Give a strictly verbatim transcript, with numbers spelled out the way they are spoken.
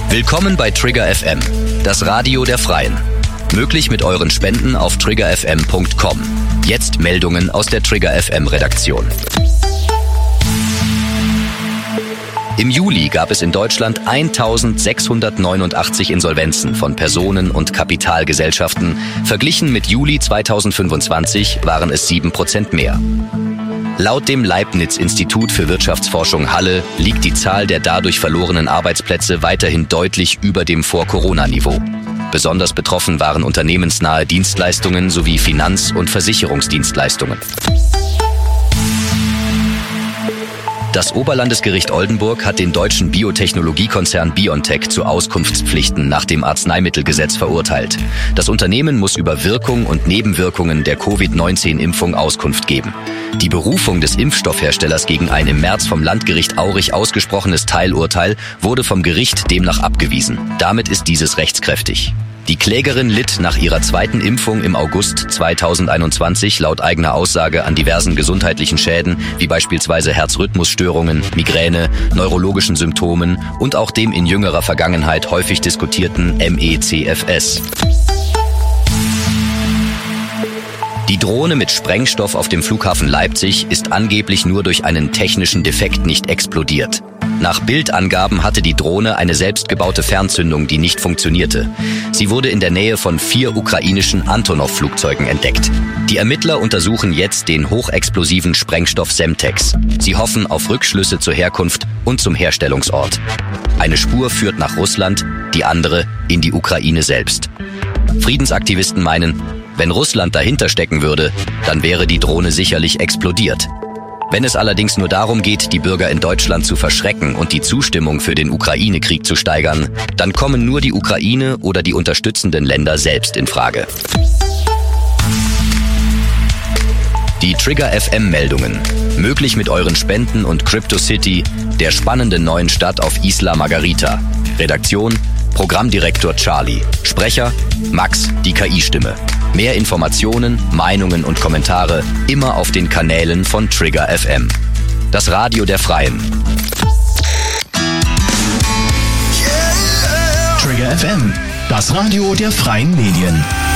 Willkommen bei Trigger F M, das Radio der Freien. Möglich mit euren Spenden auf trigger f m punkt com. Jetzt Meldungen aus der Trigger F M Redaktion. Im Juli gab es in Deutschland eintausendsechshundertneunundachtzig Insolvenzen von Personen- und Kapitalgesellschaften. Verglichen mit Juli zweitausendfünfundzwanzig waren es sieben Prozent mehr. Laut dem Leibniz-Institut für Wirtschaftsforschung Halle liegt die Zahl der dadurch verlorenen Arbeitsplätze weiterhin deutlich über dem Vor-Corona-Niveau. Besonders betroffen waren unternehmensnahe Dienstleistungen sowie Finanz- und Versicherungsdienstleistungen. Das Oberlandesgericht Oldenburg hat den deutschen Biotechnologiekonzern BioNTech zu Auskunftspflichten nach dem Arzneimittelgesetz verurteilt. Das Unternehmen muss über Wirkung und Nebenwirkungen der Covid neunzehn Impfung Auskunft geben. Die Berufung des Impfstoffherstellers gegen ein im März vom Landgericht Aurich ausgesprochenes Teilurteil wurde vom Gericht demnach abgewiesen. Damit ist dieses rechtskräftig. Die Klägerin litt nach ihrer zweiten Impfung im August zweitausendeinundzwanzig laut eigener Aussage an diversen gesundheitlichen Schäden, wie beispielsweise Herzrhythmusstörungen, Migräne, neurologischen Symptomen und auch dem in jüngerer Vergangenheit häufig diskutierten M E C F S. Die Drohne mit Sprengstoff auf dem Flughafen Leipzig ist angeblich nur durch einen technischen Defekt nicht explodiert. Nach Bildangaben hatte die Drohne eine selbstgebaute Fernzündung, die nicht funktionierte. Sie wurde in der Nähe von vier ukrainischen Antonov-Flugzeugen entdeckt. Die Ermittler untersuchen jetzt den hochexplosiven Sprengstoff Semtex. Sie hoffen auf Rückschlüsse zur Herkunft und zum Herstellungsort. Eine Spur führt nach Russland, die andere in die Ukraine selbst. Friedensaktivisten meinen, wenn Russland dahinter stecken würde, dann wäre die Drohne sicherlich explodiert. Wenn es allerdings nur darum geht, die Bürger in Deutschland zu verschrecken und die Zustimmung für den Ukraine-Krieg zu steigern, dann kommen nur die Ukraine oder die unterstützenden Länder selbst in Frage. Die Trigger F M-Meldungen. Möglich mit euren Spenden und CryptoCity, der spannenden neuen Stadt auf Isla Margarita. Redaktion: Programmdirektor Charlie. Sprecher: Max, die K I-Stimme. Mehr Informationen, Meinungen und Kommentare immer auf den Kanälen von Trigger F M. Das Radio der Freien. Trigger F M, das Radio der Freien Medien.